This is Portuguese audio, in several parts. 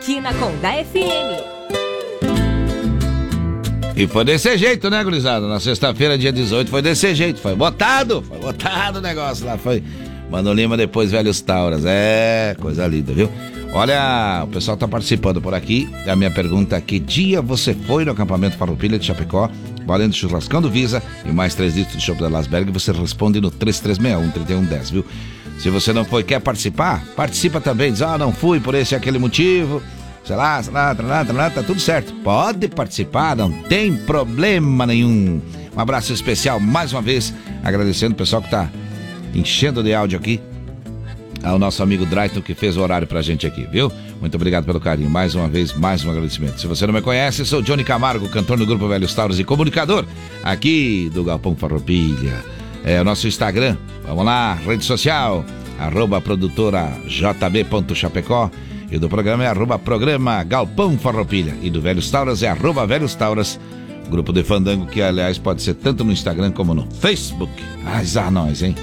aqui na Conga FM. E foi desse jeito, né, gurizada? Na sexta-feira, dia 18, foi desse jeito. Foi botado o negócio lá. Foi Mano Lima, depois Velhos Tauras. É, coisa linda, viu? Olha, o pessoal tá participando por aqui. A minha pergunta: que dia você foi no acampamento Farroupilha de Chapecó, valendo churrascão do Visa e mais 3 litros de chopp da Lasberg? Você responde no 3361-3110, viu? Se você não foi, quer participar? Participa também. Diz, não fui por esse e aquele motivo. Sei lá, tá tudo certo. Pode participar, não tem problema nenhum. Um abraço especial, mais uma vez, agradecendo o pessoal que tá enchendo de áudio aqui, ao nosso amigo Drayton, que fez o horário pra gente aqui, viu? Muito obrigado pelo carinho, mais uma vez, mais um agradecimento. Se você não me conhece, sou Johnny Camargo, cantor do Grupo Velhos Tauros e comunicador aqui do Galpão Farroupilha. É o nosso Instagram, vamos lá, rede social, @produtora_jb.chapecó. E do programa é @programa Galpão Farroupilha. E do Velhos Tauras é @Velhos Tauras. Grupo de fandango que, aliás, pode ser tanto no Instagram como no Facebook. Azar nós, hein?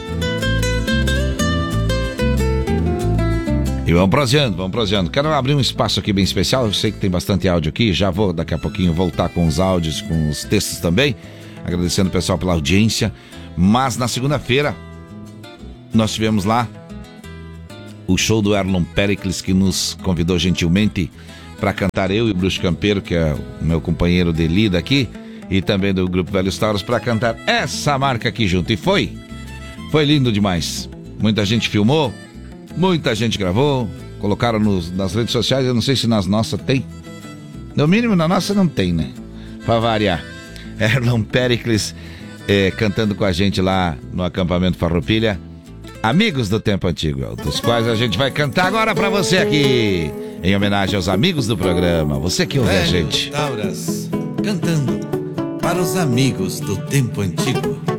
E vamos proseando. Quero abrir um espaço aqui bem especial. Eu sei que tem bastante áudio aqui. Já vou, daqui a pouquinho, voltar com os áudios, com os textos também. Agradecendo o pessoal pela audiência. Mas na segunda-feira, nós tivemos lá o show do Erlon Pericles, que nos convidou gentilmente para cantar, eu e o Bruxo Campeiro, que é o meu companheiro de lida aqui, e também do Grupo Velhos Tauros, para cantar essa marca aqui junto. E foi lindo demais. Muita gente filmou, muita gente gravou, colocaram nas redes sociais. Eu não sei se nas nossas tem. No mínimo na nossa não tem, né? Para variar. Erlon Pericles cantando com a gente lá no acampamento Farroupilha. Amigos do Tempo Antigo, dos quais a gente vai cantar agora pra você aqui, em homenagem aos amigos do programa. Você que ouve a gente. Tauras, cantando para os amigos do Tempo Antigo.